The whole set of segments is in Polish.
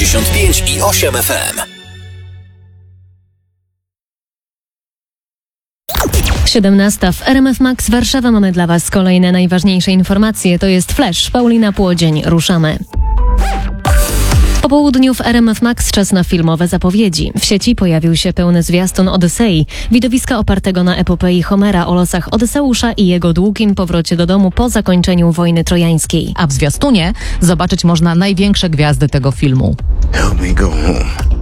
95,8 FM. 17 w RMF Max Warszawa. Mamy dla Was kolejne najważniejsze informacje. To jest Flash. Paulina Płodzień. Ruszamy. Po południu w RMF Max czas na filmowe zapowiedzi. W sieci pojawił się pełny zwiastun Odysei, widowiska opartego na epopei Homera o losach Odyseusza i jego długim powrocie do domu po zakończeniu wojny trojańskiej. A w zwiastunie zobaczyć można największe gwiazdy tego filmu. Help me go home.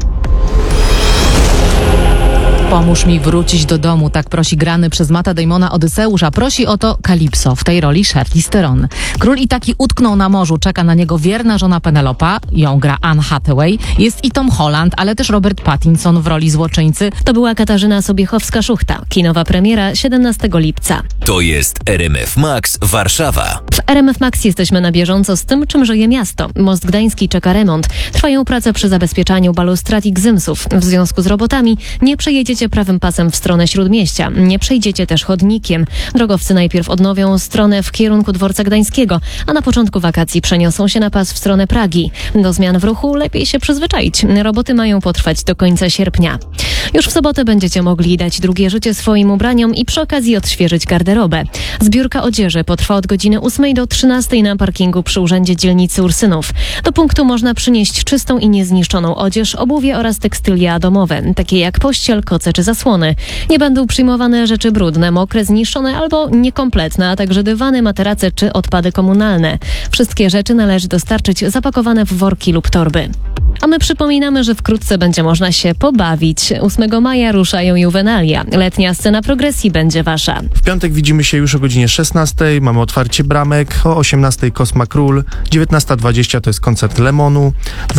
Pomóż mi wrócić do domu, tak prosi grany przez Matta Damona Odyseusz, a prosi o to Kalipso, w tej roli Charlize Theron. Król Itaki utknął na morzu, czeka na niego wierna żona Penelopa, ją gra Anne Hathaway, jest i Tom Holland, ale też Robert Pattinson w roli złoczyńcy. To była Katarzyna Sobiechowska-Szuchta. Kinowa premiera 17 lipca. To jest RMF Max Warszawa. W RMF Max jesteśmy na bieżąco z tym, czym żyje miasto. Most Gdański czeka remont. Trwają prace przy zabezpieczaniu balustrad i gzymsów. W związku z robotami nie przejedziecie prawym pasem w stronę Śródmieścia. Nie przejdziecie też chodnikiem. Drogowcy najpierw odnowią stronę w kierunku dworca gdańskiego, a na początku wakacji przeniosą się na pas w stronę Pragi. Do zmian w ruchu lepiej się przyzwyczaić. Roboty mają potrwać do końca sierpnia. Już w sobotę będziecie mogli dać drugie życie swoim ubraniom i przy okazji odświeżyć garderobę. Zbiórka odzieży potrwa od godziny 8 do 13 na parkingu przy Urzędzie Dzielnicy Ursynów. Do punktu można przynieść czystą i niezniszczoną odzież, obuwie oraz tekstylia domowe, takie jak pościel, koce czy zasłony. Nie będą przyjmowane rzeczy brudne, mokre, zniszczone albo niekompletne, a także dywany, materace czy odpady komunalne. Wszystkie rzeczy należy dostarczyć zapakowane w worki lub torby. A my przypominamy, że wkrótce będzie można się pobawić. 8 maja ruszają juwenalia. Letnia scena progresji będzie wasza. W piątek widzimy się już o godzinie 16. Mamy otwarcie bramek. O 18 Kosma Król. 19:20 to jest koncert Lemonu.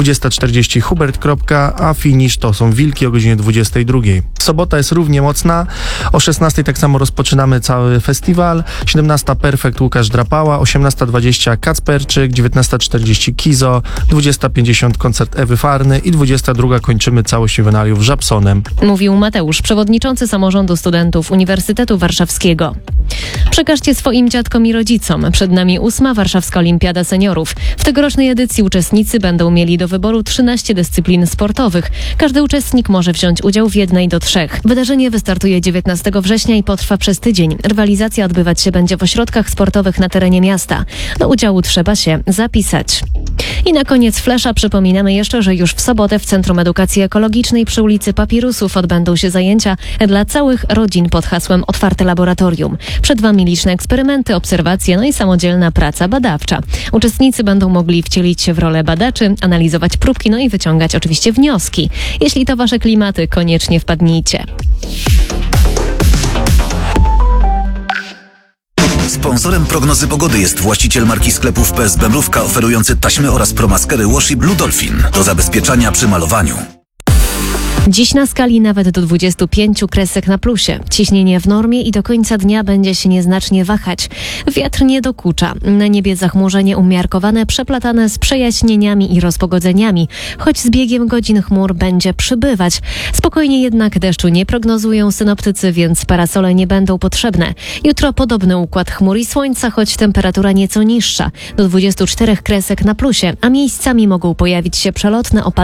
20:40 Hubert. A finish to są Wilki o godzinie 22. Sobota jest równie mocna. O 16 tak samo rozpoczynamy cały festiwal. 17 Perfekt Łukasz Drapała. 18:20 Kacperczyk. 19:40 Kizo. 20:50 koncert Ewy Farny i 22 kończymy całość juwenaliów Żabsonem. Mówił Mateusz, przewodniczący Samorządu Studentów Uniwersytetu Warszawskiego. Przekażcie swoim dziadkom i rodzicom. Przed nami 8. Warszawska Olimpiada Seniorów. W tegorocznej edycji uczestnicy będą mieli do wyboru 13 dyscyplin sportowych. Każdy uczestnik może wziąć udział w 1 do 3. Wydarzenie wystartuje 19 września i potrwa przez tydzień. Rywalizacja odbywać się będzie w ośrodkach sportowych na terenie miasta. Do udziału trzeba się zapisać. I na koniec Flesza przypominamy jeszcze, że już w sobotę w Centrum Edukacji Ekologicznej przy ulicy Papirusów odbędą się zajęcia dla całych rodzin pod hasłem Otwarte Laboratorium. Przed Wami liczne eksperymenty, obserwacje, no i samodzielna praca badawcza. Uczestnicy będą mogli wcielić się w rolę badaczy, analizować próbki, no i wyciągać oczywiście wnioski. Jeśli to Wasze klimaty, koniecznie wpadnijcie. Sponsorem prognozy pogody jest właściciel marki sklepów PSB Mrówka oferujący taśmy oraz promaskery Washi Blue Dolphin do zabezpieczania przy malowaniu. Dziś na skali nawet do 25 kresek na plusie. Ciśnienie w normie i do końca dnia będzie się nieznacznie wahać. Wiatr nie dokucza. Na niebie zachmurzenie umiarkowane, przeplatane z przejaśnieniami i rozpogodzeniami. Choć z biegiem godzin chmur będzie przybywać. Spokojnie jednak deszczu nie prognozują synoptycy, więc parasole nie będą potrzebne. Jutro podobny układ chmur i słońca, choć temperatura nieco niższa. Do 24 kresek na plusie, a miejscami mogą pojawić się przelotne opady